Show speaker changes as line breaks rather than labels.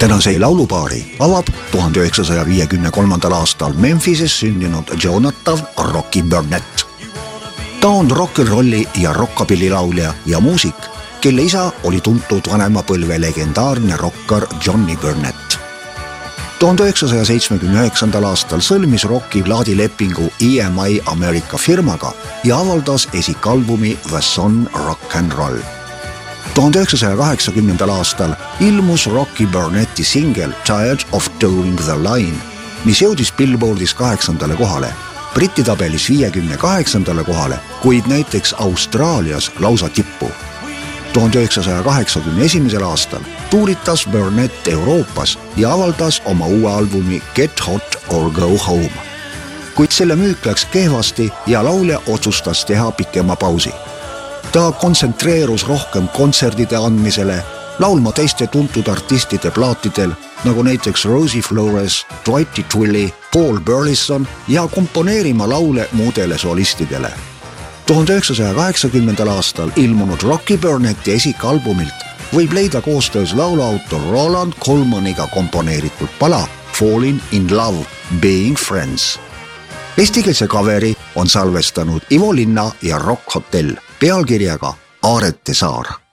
Tänase laulupaari avab 1953. aastal Memphises sündinud Jonathan Rocky Burnett. Ta on rock'n'rolli ja rockabilly laulja ja muusik, kelle isa oli tuntud vanema põlve legendaarne rocker Johnny Burnett. 1979. aastal sõlmis Rocky plaadilepingu EMI America firmaga ja avaldas esikalbumi The Son Rock and Roll. 1980. aastal ilmus Rocky Burnetti singel Tired of Towing the Line, mis jõudis Billboardis 8. kohale, Briti tabelis 58. kohale, kuid näiteks Austraalias lausa tippu. 1981. aastal tuuritas Burnett Euroopas ja avaldas oma uue albumi Get Hot or Go Home. Kuid selle müük läks kehvasti ja laulja otsustas teha pikema pausi. Ta kontsentreerus rohkem kontserdide andmisele, laulma teiste tuntud artistide plaatidel, nagu näiteks Rosie Flores, Dwight Twilly, Paul Burleson ja komponeerima laule muudele solistidele. 1980. aastal ilmunud Rocky Burnetti esikalbumilt võib leida koostöös lauluautor Roland Colemaniga komponeeritud pala Falling in Love, Being Friends. Eestikeelse kaveri on salvestanud Ivo Linna ja Rock Hotel pealkirjaga Aarete saar.